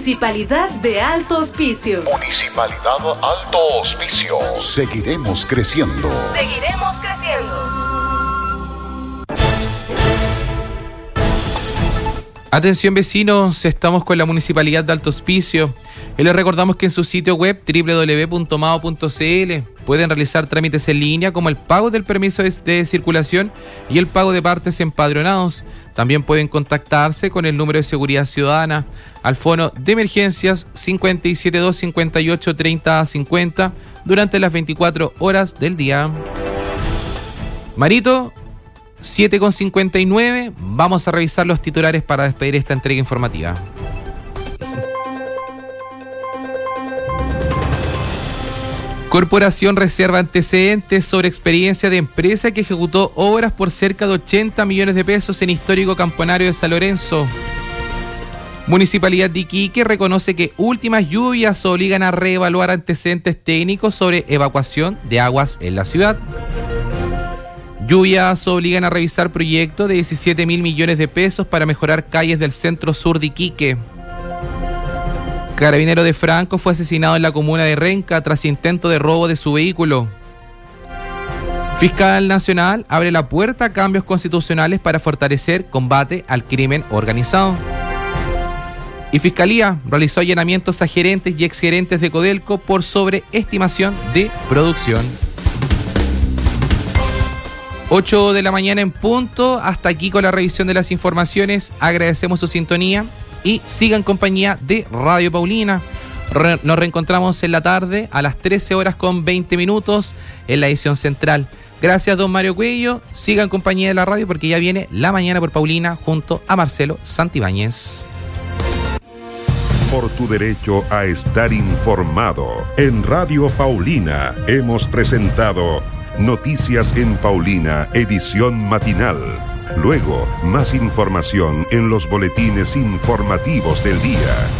Municipalidad de Alto Hospicio. Municipalidad Alto Hospicio. Seguiremos creciendo. Seguiremos creciendo. Atención vecinos, estamos con la Municipalidad de Alto Hospicio y les recordamos que en su sitio web www.mao.cl pueden realizar trámites en línea como el pago del permiso de circulación y el pago de partes empadronados. También pueden contactarse con el número de seguridad ciudadana al fono de emergencias 572 58 30 50 durante las 24 horas del día. Marito, 7:59, vamos a revisar los titulares para despedir esta entrega informativa. Corporación reserva antecedentes sobre experiencia de empresa que ejecutó obras por cerca de 80 millones de pesos en histórico campanario de San Lorenzo. Municipalidad de Iquique reconoce que últimas lluvias obligan a reevaluar antecedentes técnicos sobre evacuación de aguas en la ciudad. Lluvias obligan a revisar proyecto de 17.000 millones de pesos para mejorar calles del centro sur de Iquique. Carabinero de Franco fue asesinado en la comuna de Renca tras intento de robo de su vehículo. Fiscal Nacional abre la puerta a cambios constitucionales para fortalecer combate al crimen organizado. Y Fiscalía realizó allanamientos a gerentes y exgerentes de Codelco por sobreestimación de producción. 8 de la mañana en punto, hasta aquí con la revisión de las informaciones, agradecemos su sintonía y sigan en compañía de Radio Paulina. Nos reencontramos en la tarde a las 13:20 en la edición central. Gracias, don Mario Cuello, sigan en compañía de la radio porque ya viene La Mañana por Paulina junto a Marcelo Santibáñez. Por tu derecho a estar informado, en Radio Paulina hemos presentado Noticias en Paulina, edición matinal. Luego, más información en los boletines informativos del día.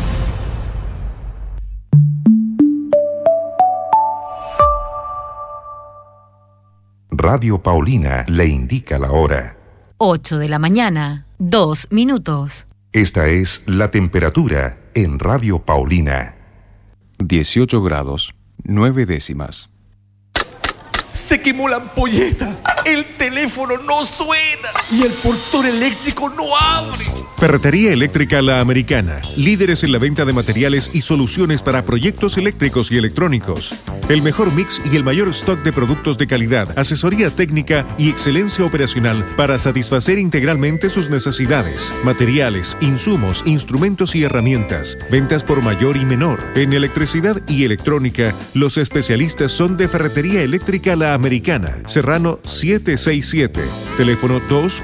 Radio Paulina le indica la hora. 8 de la mañana, 2 minutos. Esta es la temperatura en Radio Paulina. 18 grados, 9 décimas. Se quemó la ampolleta, el teléfono no suena y el portón eléctrico no abre. Ferretería Eléctrica La Americana, líderes en la venta de materiales y soluciones para proyectos eléctricos y electrónicos. El mejor mix y el mayor stock de productos de calidad, asesoría técnica y excelencia operacional para satisfacer integralmente sus necesidades. Materiales, insumos, instrumentos y herramientas. Ventas por mayor y menor. En electricidad y electrónica, los especialistas son de Ferretería Eléctrica La Americana, Serrano 767, teléfono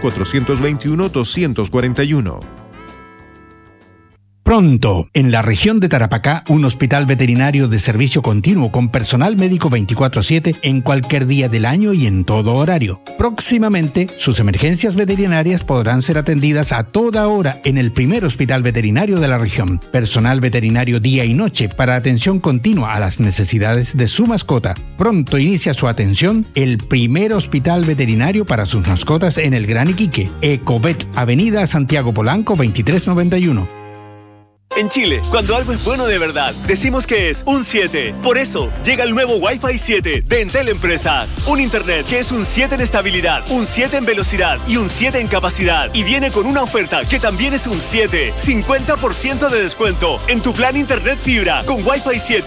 2-421-241. Pronto, en la región de Tarapacá, un hospital veterinario de servicio continuo con personal médico 24/7 en cualquier día del año y en todo horario. Próximamente, sus emergencias veterinarias podrán ser atendidas a toda hora en el primer hospital veterinario de la región. Personal veterinario día y noche para atención continua a las necesidades de su mascota. Pronto inicia su atención el primer hospital veterinario para sus mascotas en el Gran Iquique. Ecovet, Avenida Santiago Polanco 2391. En Chile, cuando algo es bueno de verdad, decimos que es un 7. Por eso, llega el nuevo Wi-Fi 7 de Entel Empresas. Un internet que es un 7 en estabilidad, un 7 en velocidad y un 7 en capacidad. Y viene con una oferta que también es un 7. 50% de descuento en tu plan internet fibra con Wi-Fi 7